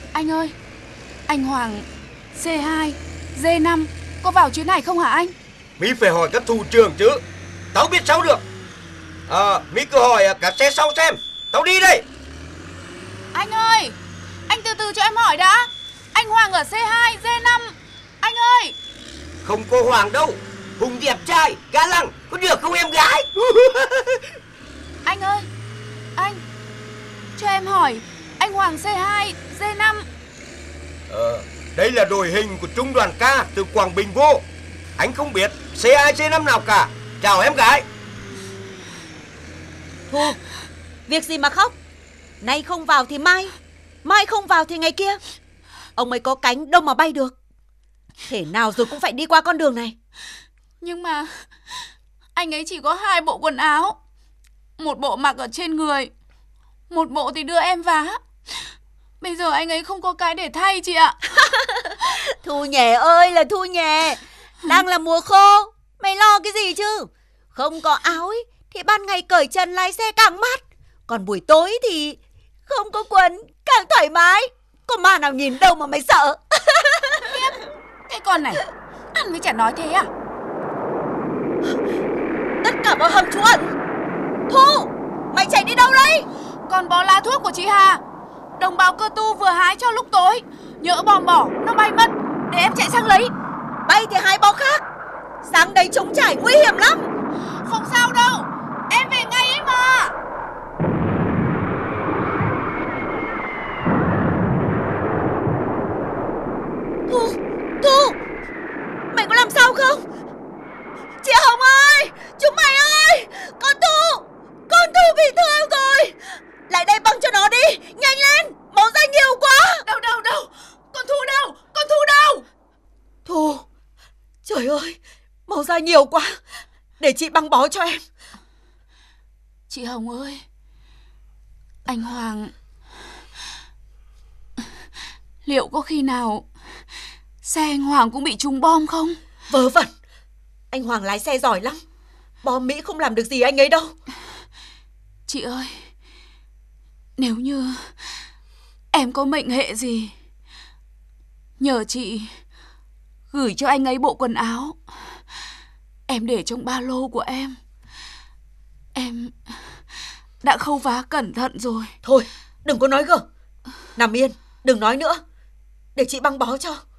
Anh ơi, anh Hoàng C2, D5 có vào chuyến này không hả anh? Mỹ phải hỏi các thủ trưởng chứ. Tao biết sao được. Mỹ cứ hỏi các xe sau xem. Tao đi đây. Anh ơi, anh từ từ cho em hỏi đã. Anh Hoàng ở C2, D5. Anh ơi. Không có Hoàng đâu. Hùng đẹp trai, ga lăng. Có được không em gái? Anh ơi, anh cho em hỏi anh Hoàng C2, D5. Đây là đội hình của trung đoàn K từ Quảng Bình vô. Anh không biết C2, C5 nào cả. Chào em gái. Thu, việc gì mà khóc? Nay không vào thì mai, mai không vào thì ngày kia. Ông ấy có cánh đâu mà bay được. Thể nào rồi cũng phải đi qua con đường này. Nhưng mà anh ấy chỉ có 2 bộ quần áo. Một bộ mặc ở trên người, một bộ thì đưa em vá. Bây giờ anh ấy không có cái để thay chị ạ. Thu nhè ơi là Thu nhè, đang là mùa khô, mày lo cái gì chứ? Không có áo ấy, thì ban ngày cởi trần lái xe càng mát. Còn buổi tối thì không có quần càng thoải mái. Có ma nào nhìn đâu mà mày sợ. Cái con này ăn với chả nói thế à? Tất cả vào hầm trú ẩn. Thu, mày chạy đi đâu đấy? Còn bó lá thuốc của chị Hà, đồng bào cơ tu vừa hái cho lúc tối. Nhỡ bom bỏ nó bay mất, để em chạy sang lấy. Bay thì 2 bó khác. Sang đây trống trải nguy hiểm lắm. Không sao đâu, em về ngay ấy mà. Thu, mày có làm sao không? Chị Hồng ơi, chúng mày ơi, con Thu bị thương rồi. Lại đây băng cho nó đi, nhanh lên, máu ra nhiều quá. Đâu, con Thu đâu, con Thu đâu? Thu, trời ơi, máu ra nhiều quá. Để chị băng bó cho em. Chị Hồng ơi, anh Hoàng liệu có khi nào xe anh Hoàng cũng bị trúng bom không? Vớ vẩn, anh Hoàng lái xe giỏi lắm. Bom Mỹ không làm được gì anh ấy đâu. Chị ơi, nếu như em có mệnh hệ gì, nhờ chị gửi cho anh ấy bộ quần áo. Em để trong ba lô của em. Em đã khâu vá cẩn thận rồi. Thôi, đừng có nói gở. Nằm yên, đừng nói nữa. Để chị băng bó cho.